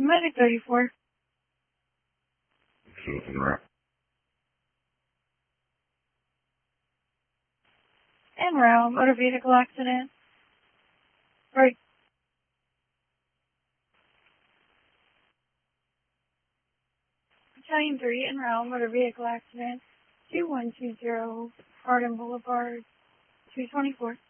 Medic 34. En route, motor vehicle accident. Right. Battalion 3, en route, motor vehicle accident. 2120, Hardin Boulevard, 224.